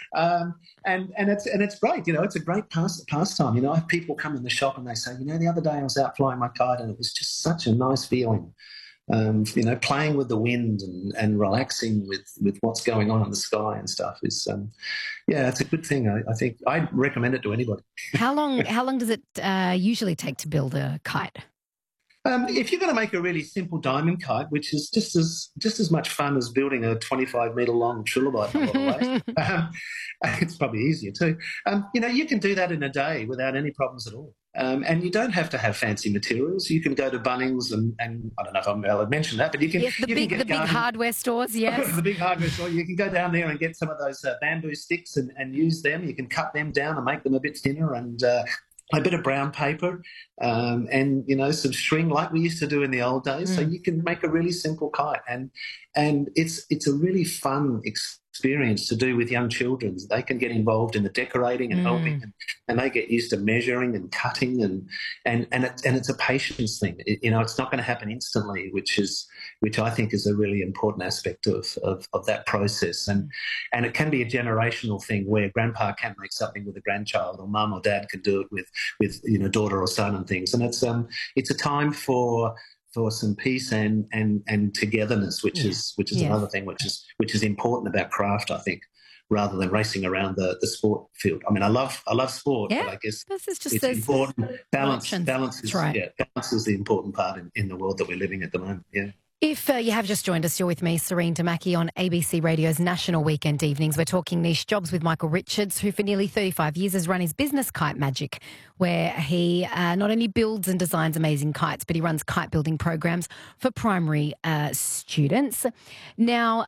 It's great. It's a great pastime. I have people come in the shop and they say, the other day I was out flying my kite and it was just such a nice feeling. Playing with the wind and relaxing with what's going on in the sky and stuff is, it's a good thing. I think I'd recommend it to anybody. How long does it usually take to build a kite? If you're going to make a really simple diamond kite, which is just as much fun as building a 25-metre long trilobite in a lot of ways, it's probably easier too. You can do that in a day without any problems at all. And you don't have to have fancy materials. You can go to Bunnings and I don't know if I'm allowed to mention that, but you can. Yes, the big hardware stores, yes. The big hardware store. You can go down there and get some of those bamboo sticks and use them. You can cut them down and make them a bit thinner and a bit of brown paper and, some string like we used to do in the old days. So you can make a really simple kite. And it's a really fun experience to do with young children. They can get involved in the decorating and helping and they get used to measuring and cutting and it's a patience thing. It's not going to happen instantly, which I think is a really important aspect of that process. And it can be a generational thing where grandpa can make something with a grandchild or mum or dad can do it with daughter or son and things. And it's a time for some peace and togetherness, which is another thing which is important about craft, I think, rather than racing around the sport field. I mean, I love sport, but I guess it's important. Balance is right. Balance is the important part in the world that we're living at the moment. Yeah. If you have just joined us, you're with me, Serene Damaki, on ABC Radio's National Weekend Evenings. We're talking niche jobs with Michael Richards, who for nearly 35 years has run his business Kite Magic, where he not only builds and designs amazing kites, but he runs kite building programs for primary students. Now,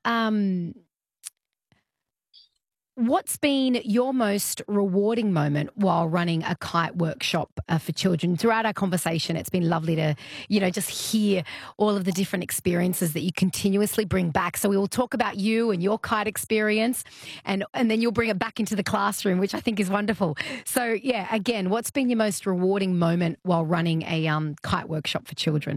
what's been your most rewarding moment while running a kite workshop for children? Throughout our conversation, it's been lovely to, just hear all of the different experiences that you continuously bring back. So we will talk about you and your kite experience, and then you'll bring it back into the classroom, which I think is wonderful. So, again, what's been your most rewarding moment while running a kite workshop for children?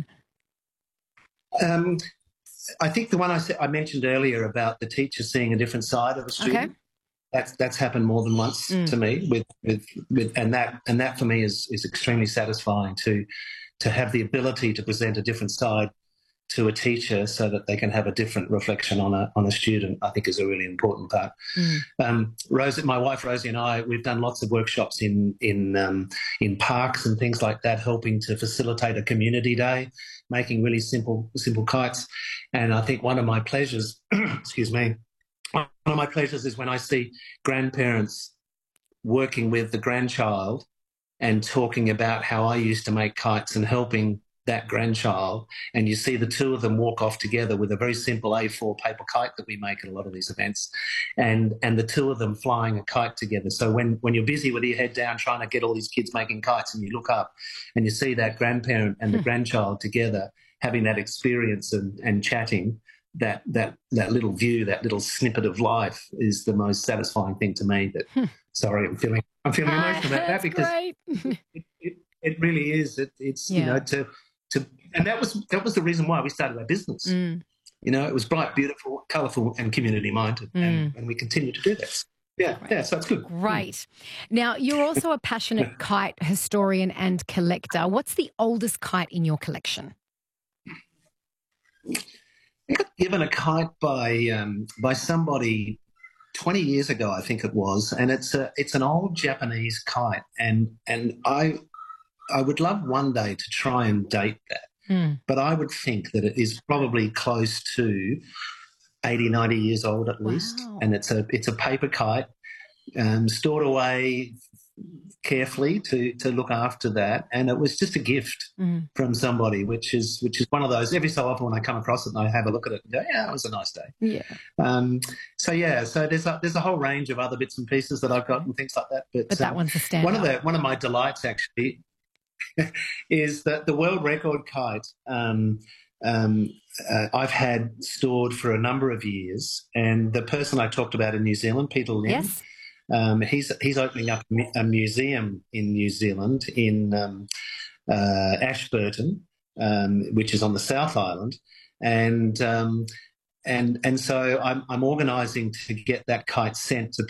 I think the one I mentioned earlier about the teacher seeing a different side of a student. Okay. That's happened more than once to me and that for me is extremely satisfying to have the ability to present a different side to a teacher so that they can have a different reflection on a student. I think is a really important part. Rosie, my wife Rosie, and I, we've done lots of workshops in parks and things like that, helping to facilitate a community day, making really simple kites. And I think one of my pleasures, excuse me. One of my pleasures is when I see grandparents working with the grandchild and talking about how I used to make kites and helping that grandchild, and you see the two of them walk off together with a very simple A4 paper kite that we make at a lot of these events, and the two of them flying a kite together. So when you're busy with your head down trying to get all these kids making kites and you look up and you see that grandparent and the grandchild together having that experience and chatting, that little view, that little snippet of life is the most satisfying thing to me. Sorry, I'm feeling emotional about that because it really is. It's and that was the reason why we started our business. It was bright, beautiful, colourful, and community minded, and we continue to do that. Yeah, so it's good. Great. Now, you're also a passionate kite historian and collector. What's the oldest kite in your collection? I got given a kite by somebody 20 years ago, I think it was, and it's an old Japanese kite, and I would love one day to try and date that, but I would think that it is probably close to 80, 90 years old at least, and it's a paper kite, stored away carefully to look after that, and it was just a gift from somebody, which is one of those. Every so often when I come across it and I have a look at it and go, yeah, it was a nice day. So there's a whole range of other bits and pieces that I've got and things like that, but that one's a standout. One of my delights actually is that the world record kite I've had stored for a number of years, and the person I talked about in New Zealand, Peter Lim, yes. He's opening up a museum in New Zealand in Ashburton, which is on the South Island, and so I'm organising to get that kite sent to